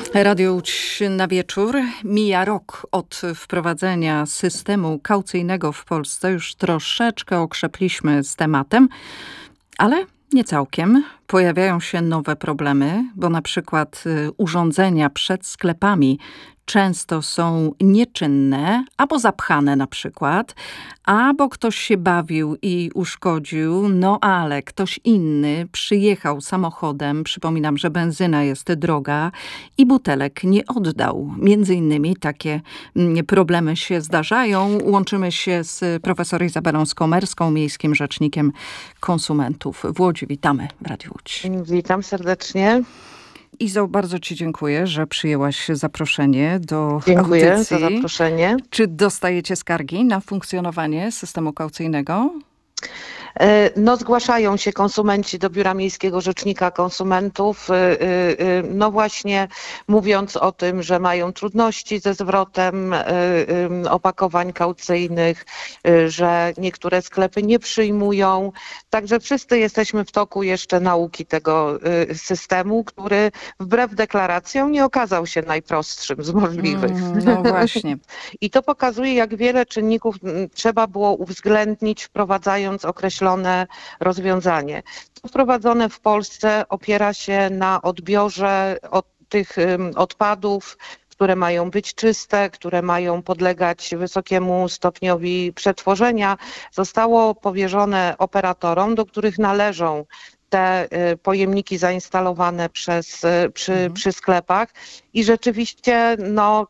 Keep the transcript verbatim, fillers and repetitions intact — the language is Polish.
Radio Łódź na wieczór. Mija rok od wprowadzenia systemu kaucyjnego w Polsce. Już troszeczkę okrzepliśmy z tematem, ale nie całkiem. Pojawiają się nowe problemy, bo na przykład urządzenia przed sklepami często są nieczynne, albo zapchane na przykład, albo ktoś się bawił i uszkodził, no ale ktoś inny przyjechał samochodem, przypominam, że benzyna jest droga i butelek nie oddał. Między innymi takie problemy się zdarzają. Łączymy się z profesor Izabelą Skomerską, miejskim rzecznikiem konsumentów w Łodzi. Witamy w Radiu Łódź. Witam serdecznie. Izo, bardzo ci dziękuję, że przyjęłaś zaproszenie do Dziękuję audycji. za zaproszenie. Czy dostajecie skargi na funkcjonowanie systemu kaucyjnego? No, zgłaszają się konsumenci do Biura Miejskiego Rzecznika Konsumentów, no właśnie mówiąc o tym, że mają trudności ze zwrotem opakowań kaucyjnych, że niektóre sklepy nie przyjmują. Także wszyscy jesteśmy w toku jeszcze nauki tego systemu, który wbrew deklaracjom nie okazał się najprostszym z możliwych. Mm, no właśnie. I to pokazuje, jak wiele czynników trzeba było uwzględnić, wprowadzając określone rozwiązanie. To wprowadzone w Polsce opiera się na odbiorze od tych odpadów, które mają być czyste, które mają podlegać wysokiemu stopniowi przetworzenia. Zostało powierzone operatorom, do których należą te pojemniki zainstalowane przez, przy, mhm. przy sklepach i rzeczywiście no,